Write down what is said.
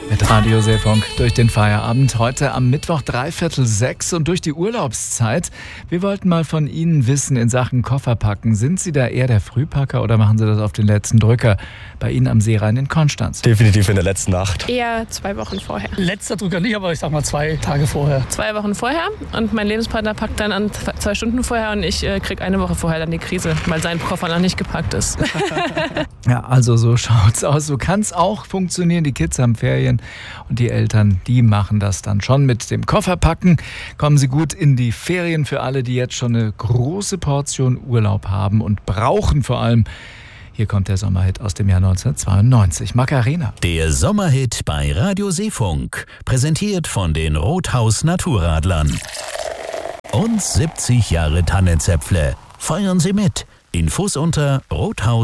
Mit Radio Seefunk durch den Feierabend. Heute am Mittwoch 5:45 und durch die Urlaubszeit. Wir wollten mal von Ihnen wissen in Sachen Kofferpacken. Sind Sie da eher der Frühpacker oder machen Sie das auf den letzten Drücker? Bei Ihnen am Seerhein in Konstanz. Definitiv in der letzten Nacht. Eher 2 Wochen vorher. Letzter Drücker nicht, aber ich sag mal 2 Tage vorher. 2 Wochen vorher und mein Lebenspartner packt dann an 2 Stunden vorher und ich krieg 1 Woche vorher dann die Krise, weil sein Koffer noch nicht gepackt ist. Ja, also so schaut's aus. So kann's auch funktionieren. Die Kids haben Ferien und die Eltern, die machen das dann schon mit dem Kofferpacken. Kommen Sie gut in die Ferien für alle, die jetzt schon eine große Portion Urlaub haben und brauchen vor allem. Hier kommt der Sommerhit aus dem Jahr 1992. Macarena. Der Sommerhit bei Radio Seefunk. Präsentiert von den Rothaus Naturradlern. Und 70 Jahre Tannenzäpfle. Feiern Sie mit. Infos unter rothaus